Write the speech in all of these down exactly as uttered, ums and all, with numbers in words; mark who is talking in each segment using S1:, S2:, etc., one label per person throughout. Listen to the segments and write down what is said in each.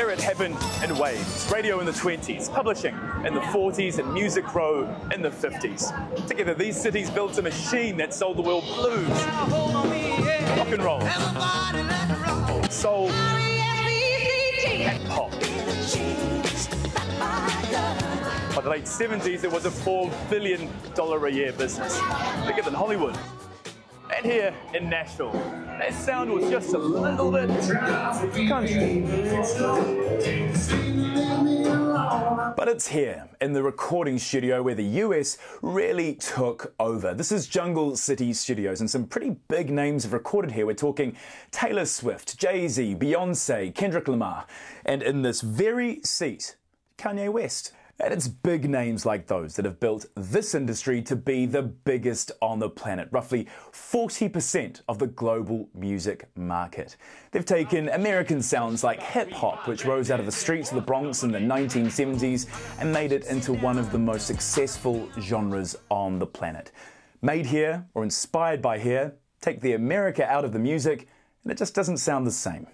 S1: Here it happened in waves. Radio in the twenties, publishing in the forties, and Music Row in the fifties. Together, these cities built a machine that sold the world blues, rock and roll, soul, and pop. By the late seventies, it was a four billion dollars a year business, bigger than Hollywood. And here in Nashville, that sound was just a little bit country. But it's here, in the recording studio, where the U S really took over. This is Jungle City Studios, and some pretty big names have recorded here. We're talking Taylor Swift, Jay-Z, Beyonce, Kendrick Lamar, and in this very seat, Kanye West. And it's big names like those that have built this industry to be the biggest on the planet, roughly forty percent of the global music market. They've taken American sounds like hip-hop, which rose out of the streets of the Bronx in the nineteen seventies, and made it into one of the most successful genres on the planet. Made here, or inspired by here, take the America out of the music, and it just doesn't sound the same.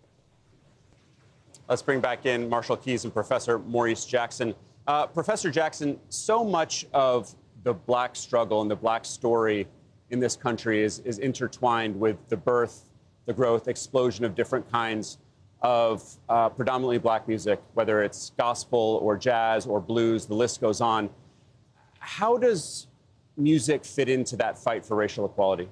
S2: Let's bring back in Marshall Keyes and Professor Maurice Jackson. Uh, Professor Jackson, so much of the black struggle and the black story in this country is, is intertwined with the birth, the growth, explosion of different kinds of uh, predominantly black music, whether it's gospel or jazz or blues, the list goes on. How does music fit into that fight for racial equality?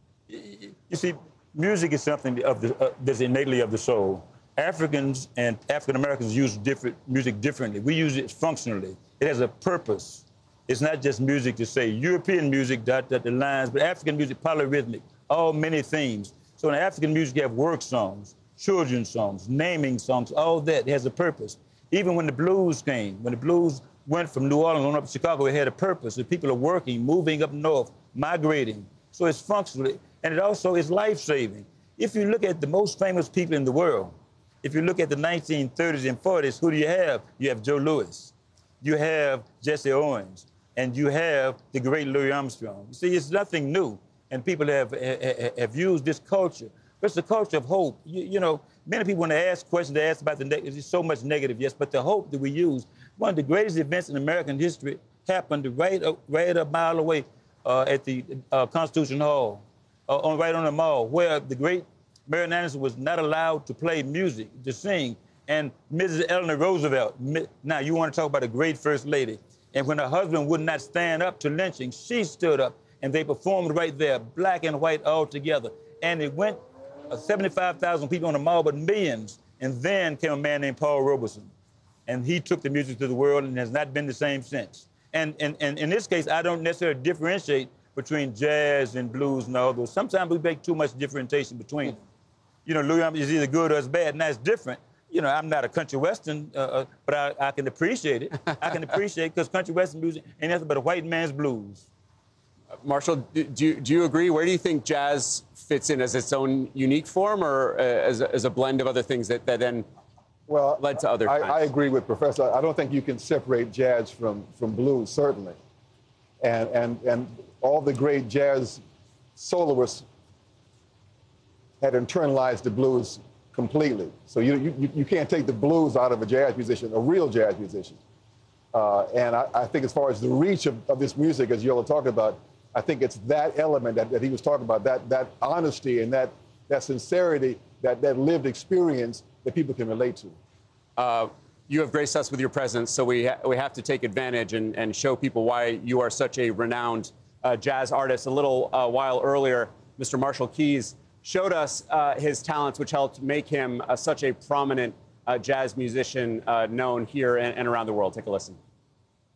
S3: You see, music is something of the, uh, that's innately of the soul. Africans and African Americans use different music differently. We use it functionally. It has a purpose. It's not just music to say European music, dot, dot, the lines, but African music, polyrhythmic, all many themes. So in African music, you have work songs, children's songs, naming songs, all that has a purpose. Even when the blues came, when the blues went from New Orleans on up to Chicago, it had a purpose. The people are working, moving up north, migrating. So it's functional, and it also is life-saving. If you look at the most famous people in the world, if you look at the nineteen thirties and forties, who do you have? You have Joe Louis, you have Jesse Owens, and you have the great Louis Armstrong. You see, it's nothing new, and people have, have, have used this culture. But it's a culture of hope. You, you know, many people, when they ask questions, they ask about the negative. There's so much negative, yes, but the hope that we use, one of the greatest events in American history happened right, right a mile away uh, at the uh, Constitution Hall, uh, on, right on the mall, where the great Marian Anderson was not allowed to play music, to sing, and Missus Eleanor Roosevelt, now you want to talk about a great first lady, and when her husband would not stand up to lynching, she stood up, and they performed right there, black and white all together, and it went uh, seventy-five thousand people on the mall, but millions, and then came a man named Paul Robeson, and he took the music to the world and has not been the same since. And, and, and in this case, I don't necessarily differentiate between jazz and blues and all those. Sometimes we make too much differentiation between them. You know, Louis Armstrong is either good or it's bad, and that's different. You know, I'm not a country western, uh, uh, but I, I can appreciate it. I can appreciate it because country western music ain't nothing but a white man's blues.
S2: Uh, Marshall, do you, do you agree? Where do you think jazz fits in, as its own unique form, or uh, as, a, as a blend of other things that, that then well, led to other
S4: I,
S2: kinds?
S4: I agree with Professor. I don't think you can separate jazz from, from blues, certainly. And, and, and all the great jazz soloists had internalized the blues completely. So you, you, you can't take the blues out of a jazz musician, a real jazz musician. Uh, and I, I think as far as the reach of, of this music, as you all are talking about, I think it's that element that, that he was talking about, that, that honesty and that, that sincerity, that, that lived experience that people can relate to.
S2: Uh, you have graced us with your presence, so we, ha we have to take advantage and, and show people why you are such a renowned uh, jazz artist. A little uh, while earlier, Mister Marshall Keyes showed us uh, his talents, which helped make him uh, such a prominent uh, jazz musician uh, known here and, and around the world. Take a listen.